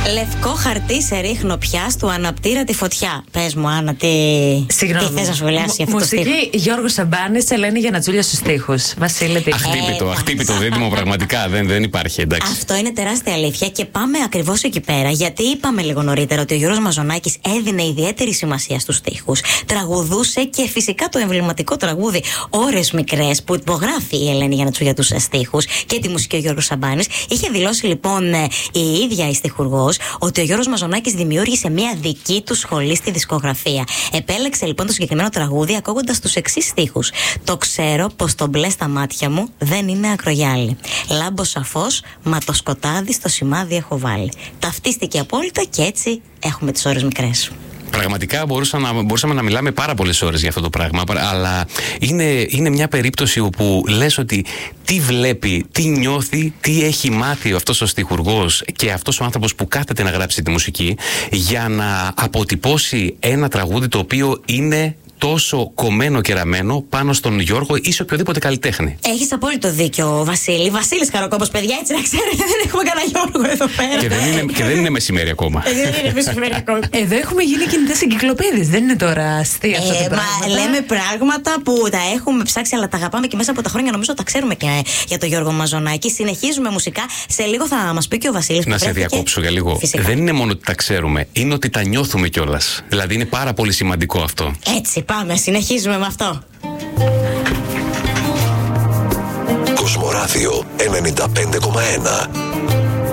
Λευκό χαρτί σε ρίχνω πια, του αναπτήρα τη φωτιά. Πες μου, Άννα, τι θες να σχολιάσει αυτό το στίχο? Μουσική Γιώργος Σαμπάνης, Ελένη Γιαννατσούλια στους στίχους. Βασίλη, τι? Αχτύπητο δίδυμο, πραγματικά δεν υπάρχει, εντάξει. Αυτό είναι τεράστια αλήθεια και πάμε ακριβώς εκεί πέρα. Γιατί είπαμε λίγο νωρίτερα ότι ο Γιώργος Μαζονάκης έδινε ιδιαίτερη σημασία στους στίχους. Τραγουδούσε και φυσικά το εμβληματικό τραγούδι Ώρες Μικρές που υπογράφει η Ελένη Γιαννατσούλια τους στίχους και τη μουσική ο Γιώργος Σαμπάνης. Είχε δηλώσει λοιπόν η ίδια η στιχουργός ότι ο Γιώργος Μαζονάκης δημιούργησε μια δική του σχολή στη δισκογραφία. Επέλεξε λοιπόν το συγκεκριμένο τραγούδι ακούγοντας τους εξής στίχους. Το ξέρω πως το μπλε στα μάτια μου δεν είναι ακρογιάλι. Λάμπω σαφώς, μα το σκοτάδι στο σημάδι έχω βάλει. Ταυτίστηκε απόλυτα και έτσι έχουμε τις ώρες μικρές. Πραγματικά μπορούσαμε να μιλάμε πάρα πολλές ώρες για αυτό το πράγμα, αλλά είναι μια περίπτωση όπου λες ότι τι βλέπει, τι νιώθει, τι έχει μάθει αυτός ο στιχουργός και αυτός ο άνθρωπος που κάθεται να γράψει τη μουσική για να αποτυπώσει ένα τραγούδι το οποίο είναι τόσο κομμένο και ραμμένο πάνω στον Γιώργο ή σε οποιοδήποτε καλλιτέχνη. Έχεις απόλυτο δίκιο, Βασίλη. Βασίλης Χαροκόπος, παιδιά, έτσι να ξέρετε, δεν έχουμε κανένα Γιώργο εδώ πέρα. Και δεν είναι μεσημέρι ακόμα. Δεν είναι μεσημέρι ακόμα. Εδώ έχουμε γίνει κινητές εγκυκλοπαίδειες. Δεν είναι τώρα αστεία αυτά τα πράγματα. Λέμε πράγματα που τα έχουμε ψάξει, αλλά τα αγαπάμε και μέσα από τα χρόνια νομίζω τα ξέρουμε και για τον Γιώργο Μαζονάκη. Συνεχίζουμε μουσικά. Σε λίγο θα μας πει και ο Βασίλης. Να σε διακόψω για λίγο. Φυσικά. Δεν είναι μόνο ότι τα ξέρουμε, είναι ότι τα νιώθουμε κιόλας. Δηλαδή είναι πάρα πολύ σημαντικό αυτό. Έτσι, πάμε, συνεχίζουμε με αυτό. Κοσμοράδιο 95,1.